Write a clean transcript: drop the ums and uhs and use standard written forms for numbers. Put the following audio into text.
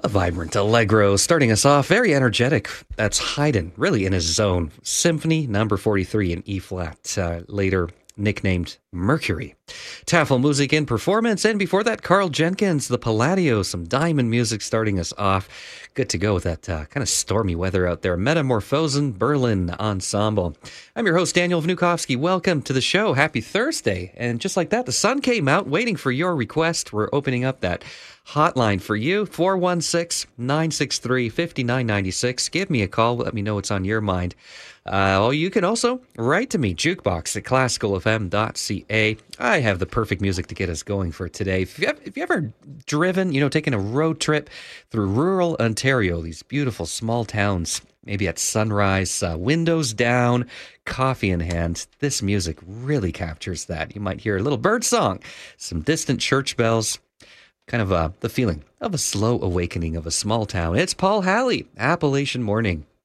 A vibrant allegro starting us off, very energetic. That's Haydn, really in his zone. Symphony number 43 in E flat, later nicknamed Mercury. Tafelmusik in performance, and before that, Carl Jenkins, the Palladio, some diamond music starting us off. Good to go with that kind of stormy weather out there. Metamorphosen Berlin Ensemble. I'm your host, Daniel Vnukovsky. Welcome to the show. Happy Thursday. And just like that, the sun came out waiting for your request. We're opening up that hotline for you, 416-963-5996. Give me a call. Let me know what's on your mind. You can also write to me, jukebox@classicalfm.ca. I have the perfect music to get us going for today. If you ever driven, taking a road trip through rural Ontario, these beautiful small towns, maybe at sunrise, windows down, coffee in hand, this music really captures that. You might hear a little bird song, some distant church bells, kind of the feeling of a slow awakening of a small town. It's Paul Halley, Appalachian Morning.